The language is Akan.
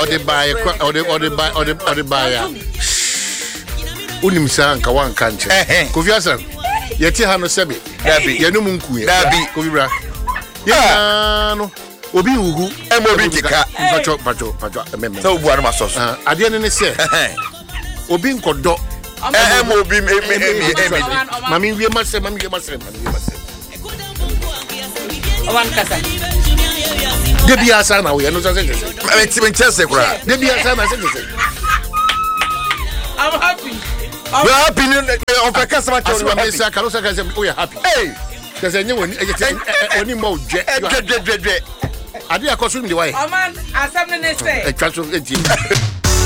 the buy unim sa anka wan kanche Kofi Asan yeti ha no sebe yenu munku ye Kofi bra ya no obi uhu obi kika pacho meme so obu anu masos ade ne se obi nkodo obi mami wie mase Owan kasa Debi Asan na we no say me chese kura Debi Asan na say I'm happy. We're happy of a customer to me say Karosa say we are happy. Hey, cuz enye oni mo je ade akoso mi de why Oman asam ne say e twa so